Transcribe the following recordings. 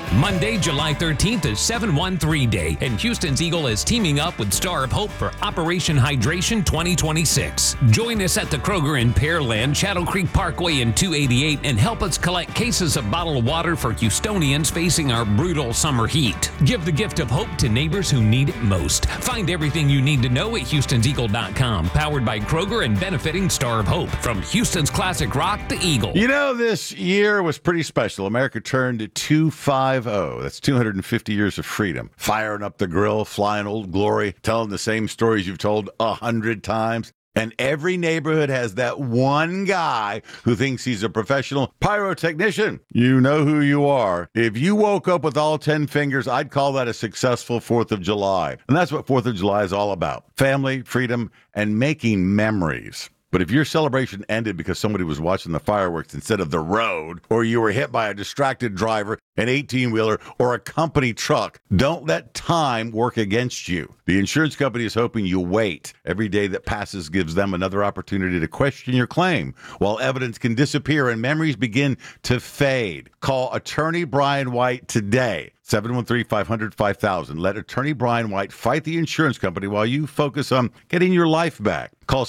Monday, July 13th is 713 Day, and Houston's Eagle is teaming up with Star of Hope for Operation Hydration 2026. Join us at the Kroger in Pearland, Shadow Creek Parkway, and 288, and help us collect cases of bottled water for Houstonians facing our brutal summer heat. Give the gift of hope to neighbors who need it most. Find everything you need to know at HoustonsEagle.com. Powered by Kroger and benefiting Star of Hope. From Houston's classic rock, the Eagle. You know, this year was pretty special. America turned 250. That's 250 years of freedom. Firing up the grill, flying Old Glory, telling the same stories you've told 100 times. And every neighborhood has that one guy who thinks he's a professional pyrotechnician. You know who you are. If you woke up with all 10 fingers, I'd call that a successful 4th of July. And that's what 4th of July is all about. Family, freedom, and making memories. But if your celebration ended because somebody was watching the fireworks instead of the road, or you were hit by a distracted driver, an 18-wheeler, or a company truck, don't let time work against you. The insurance company is hoping you wait. Every day that passes gives them another opportunity to question your claim, while evidence can disappear and memories begin to fade. Call Attorney Brian White today. 713-500-5000. Let Attorney Brian White fight the insurance company while you focus on getting your life back. Call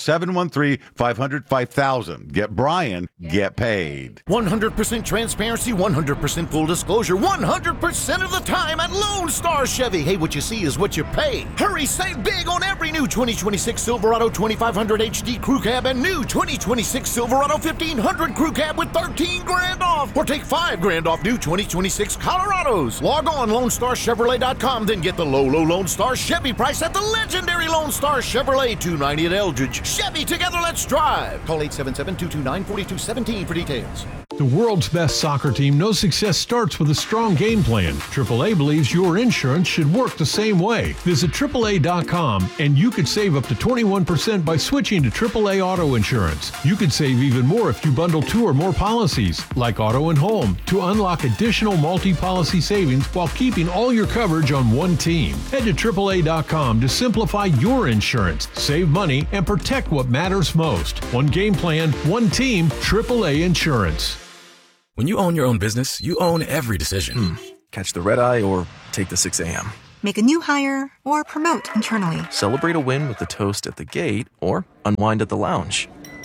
713-500-5000. Get Brian, get paid. 100% transparency, 100% full disclosure, 100% of the time at Lone Star Chevy. Hey, what you see is what you pay. Hurry, save big on every new 2026 Silverado 2500 HD Crew Cab and new 2026 Silverado 1500 Crew Cab with 13 grand off. Or take 5 grand off new 2026 Colorados. Log on LoneStarChevrolet.com, then get the low Lone Star Chevy price at the legendary Lone Star Chevrolet, 290 at Eldridge. Chevy, together, let's drive. Call 877-229-4217 for details. The world's best soccer team knows success starts with a strong game plan. AAA believes your insurance should work the same way. Visit AAA.com and you could save up to 21% by switching to AAA Auto Insurance. You could save even more if you bundle 2 or more policies, like auto and home, to unlock additional multi-policy savings while keeping all your coverage on one team. Head to AAA.com to simplify your insurance, save money, and protect what matters most. One game plan, one team, AAA Insurance. When you own your own business, you own every decision. Catch the red eye or take the 6 a.m. Make a new hire or promote internally. Celebrate a win with the toast at the gate or unwind at the lounge.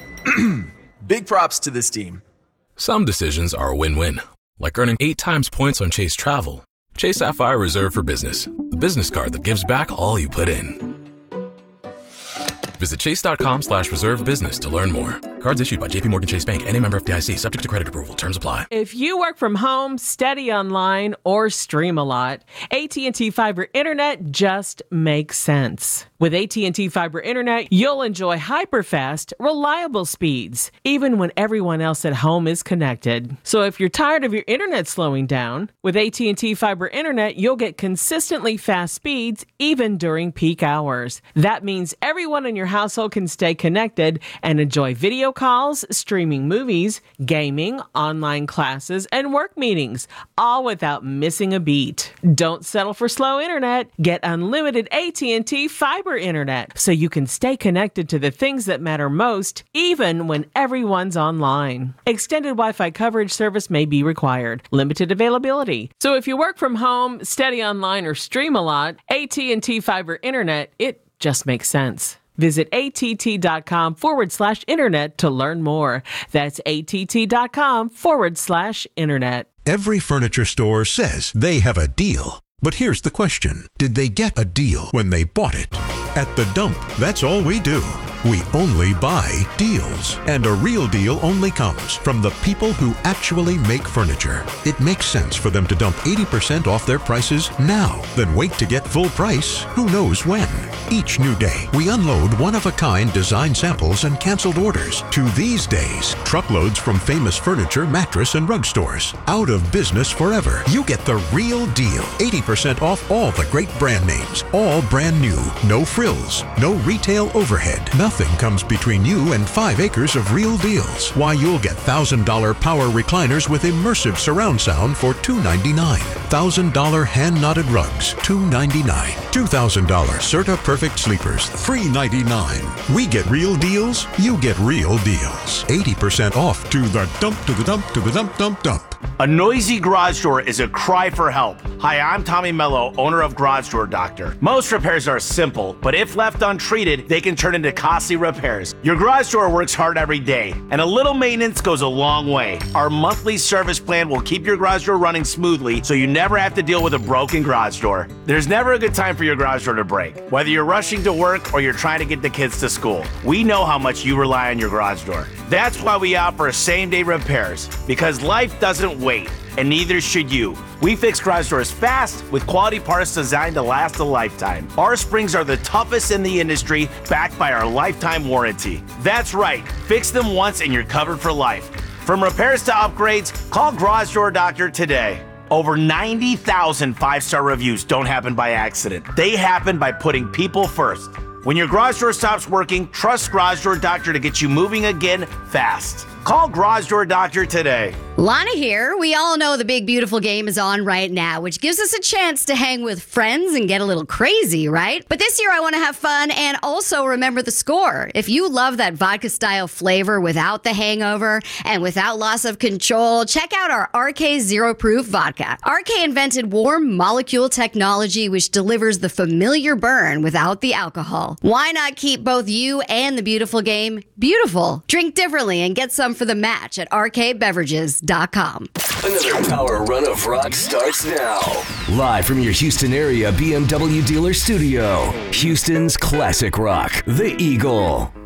Big props to this team. Some decisions are a win-win, like earning 8 times points on Chase Travel. Chase Sapphire Reserve for Business, the business card that gives back all you put in. Visit chase.com/reserve business to learn more. Cards issued by JPMorgan Chase Bank, N.A. member FDIC, subject to credit approval. Terms apply. If you work from home, study online, or stream a lot, AT&T Fiber Internet just makes sense. With AT&T Fiber Internet, you'll enjoy hyper-fast, reliable speeds, even when everyone else at home is connected. So if you're tired of your internet slowing down, with AT&T Fiber Internet, you'll get consistently fast speeds, even during peak hours. That means everyone in your household can stay connected and enjoy video calls, streaming movies, gaming, online classes, and work meetings, all without missing a beat. Don't settle for slow internet. Get unlimited AT&T Fiber Internet so you can stay connected to the things that matter most, even when everyone's online. Extended Wi-Fi coverage service may be required. Limited availability. So if you work from home, study online, or stream a lot, AT&T Fiber Internet, it just makes sense. Visit att.com/internet to learn more. That's att.com/internet. Every furniture store says they have a deal. But here's the question. Did they get a deal when they bought it? At The Dump, that's all we do. We only buy deals. And a real deal only comes from the people who actually make furniture. It makes sense for them to dump 80% off their prices now, then wait to get full price who knows when. Each new day, we unload one-of-a-kind design samples and canceled orders. To these days, truckloads from famous furniture, mattress, and rug stores. Out of business forever. You get the real deal. 80% off all the great brand names. All brand new. No frills. No retail overhead. Nothing comes between you and 5 acres of real deals. Why, you'll get $1,000 power recliners with immersive surround sound for $299. $1,000 hand-knotted rugs, $299. $2,000 Serta Perfect Sleepers, $399. We get real deals, you get real deals. 80% off to the dump, to the dump, to the dump, dump, dump. A noisy garage door is a cry for help. Hi, I'm Tommy Mello, owner of Garage Door Doctor. Most repairs are simple, but if left untreated, they can turn into costly repairs. Your garage door works hard every day, and a little maintenance goes a long way. Our monthly service plan will keep your garage door running smoothly so you never have to deal with a broken garage door. There's never a good time for your garage door to break. Whether you're rushing to work or you're trying to get the kids to school, we know how much you rely on your garage door. That's why we offer same-day repairs, because life doesn't wait, and neither should you. We fix garage doors fast with quality parts designed to last a lifetime. Our springs are the toughest in the industry, backed by our lifetime warranty. That's right, fix them once and you're covered for life. From repairs to upgrades, call Garage Door Doctor today. Over 90,000 five-star reviews don't happen by accident. They happen by putting people first. When your garage door stops working, trust Garage Door Doctor to get you moving again fast. Call Garage Door Doctor today. Lana here. We all know the big, beautiful game is on right now, which gives us a chance to hang with friends and get a little crazy, right? But this year I want to have fun and also remember the score. If you love that vodka-style flavor without the hangover and without loss of control, check out our RK Zero Proof Vodka. RK invented warm molecule technology, which delivers the familiar burn without the alcohol. Why not keep both you and the beautiful game beautiful? Drink differently and get some for the match at rkbeverages.com. Another power run of rock starts now. Live from your Houston area BMW dealer studio, Houston's classic rock, The Eagle.